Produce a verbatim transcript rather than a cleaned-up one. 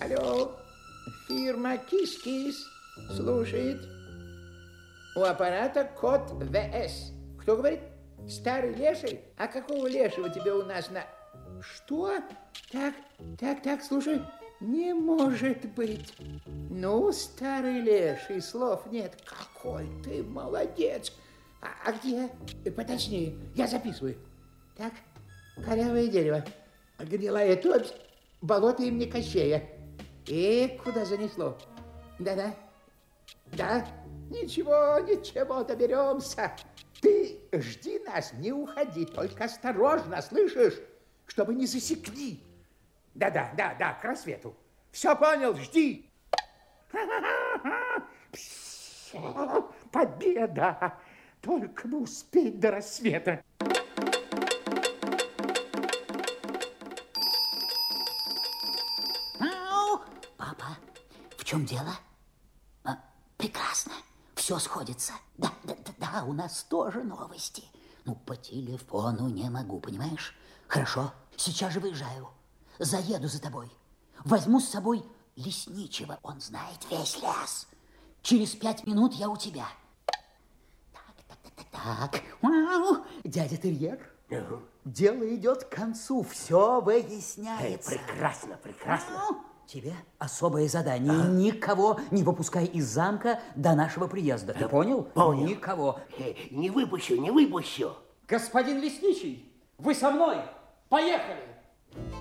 Алло, фирма Кис-Кис слушает. У аппарата код ВС. Кто говорит? Старый леший? А какого лешего тебе у нас на... Что? Так, так, так, слушай. Не может быть. Ну, старый леший, слов нет. Какой ты молодец. А, а где? Поточнее, я записываю. Так, корявое дерево. Гнилая топь, болото имени Кощея. И куда занесло? Да-да. Да? Ничего, ничего, доберемся. Ты жди нас, не уходи, только осторожно, слышишь? Чтобы не засекли. Да-да, да-да, к рассвету. Все понял, жди. Победа! Только бы успеть до рассвета. Папа, в чем дело? А, прекрасно, все сходится. Да, да, да, да, у нас тоже новости. Ну, по телефону не могу, понимаешь? Хорошо, сейчас же выезжаю. Заеду за тобой. Возьму с собой лесничего. Он знает весь лес. Через пять минут я у тебя. Так, так, так, так, так. Вау, дядя Терьер, угу. Дело идет к концу. Все выясняется. Эй, прекрасно, прекрасно. Вау. Тебе особое задание. Ага. Никого не выпускай из замка до нашего приезда. Ты понял? Понял. Никого. Эй, не выпущу, не выпущу. Господин лесничий, вы со мной? Поехали!